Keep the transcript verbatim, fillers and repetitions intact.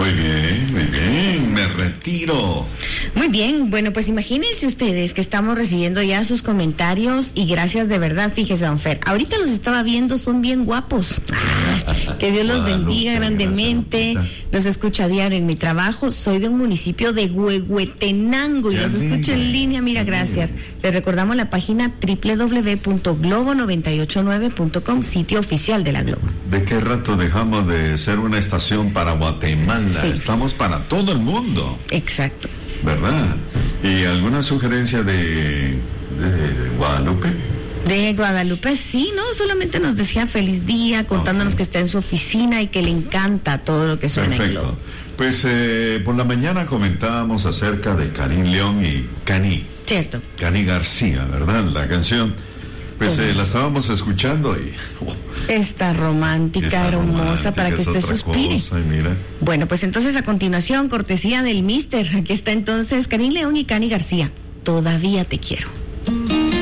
Muy bien, muy bien, me retiro. Muy bien, bueno, pues imagínense ustedes que estamos recibiendo ya sus comentarios y gracias de verdad, fíjese, don Fer, ahorita los estaba viendo, son bien guapos. Ah, que Dios los Guadalupe, bendiga grandemente. gracias, Los escucho a diario en mi trabajo, soy de un municipio de Huehuetenango y Qué los escucho en alegre, línea, mira, qué gracias. alegre. Les recordamos la página doble u doble u doble u punto globo noventa y ocho nueve punto com, sitio oficial de la Globo. ¿De qué rato dejamos de ser una estación para Guatemala? Sí. Estamos para todo el mundo, Exacto. ¿verdad? ¿Y alguna sugerencia de, de, de Guadalupe? De Guadalupe, sí, ¿no? Solamente nos decía feliz día, contándonos Ok. que está en su oficina y que le encanta todo lo que suena en Perfecto. Globo. Pues eh, por la mañana comentábamos acerca de Karim León y Cani, Cierto. Cani García, ¿verdad? La canción. Pues eh, la estábamos escuchando y... oh, Está romántica, está hermosa, romántica, para que es usted otra suspire. cosa, y mira. Bueno, pues entonces a continuación, cortesía del Mister, aquí está entonces Karim León y Cani García. Todavía te quiero.